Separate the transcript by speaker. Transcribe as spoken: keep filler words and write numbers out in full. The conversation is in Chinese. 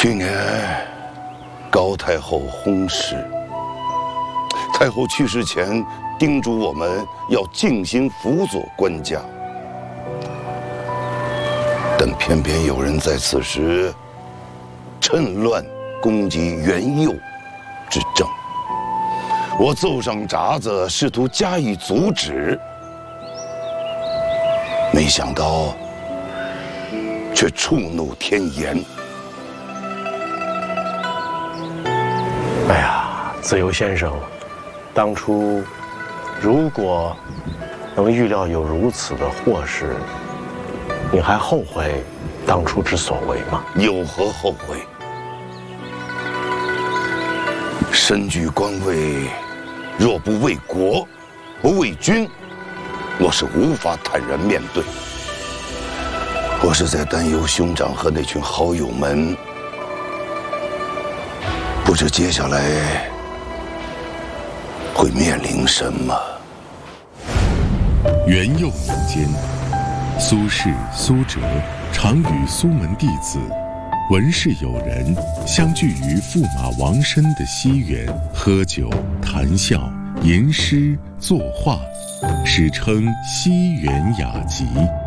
Speaker 1: 去年高太后薨逝，太后去世前叮嘱我们要静心辅佐官家，但偏偏有人在此时趁乱攻击元佑之政。我奏上札子，试图加以阻止，没想到却触怒天颜。
Speaker 2: 哎呀，自由先生，当初如果能预料有如此的祸事，你还后悔当初之所为吗？
Speaker 1: 有何后悔？身居官位，若不为国，不为君，我是无法坦然面对。我是在担忧兄长和那群好友们，不知接下来会面临什么。
Speaker 3: 元佑年间，苏轼、苏辙常与苏门弟子、文士友人相聚于驸马王申的西园，喝酒、谈笑、吟诗、作画，史称西园雅集。